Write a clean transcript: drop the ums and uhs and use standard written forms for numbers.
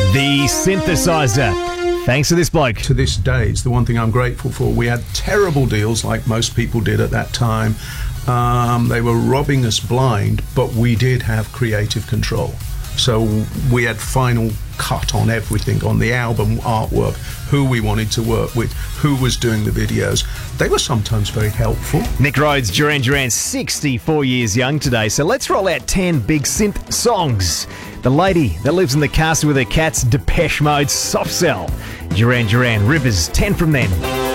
The synthesizer. Thanks to this bloke. To this day, it's the one thing I'm grateful for. We had terrible deals like most people did at that time. They were robbing us blind, but we did have creative control. So we had final cut on everything, on the album artwork, who we wanted to work with, who was doing the videos. They were sometimes very helpful. Nick Rhodes, Duran Duran, 64 years young today. So let's roll out 10 big synth songs. The lady that lives in the castle with her cats, Depeche Mode, Soft Cell. Duran Duran, Rivers, 10 from them.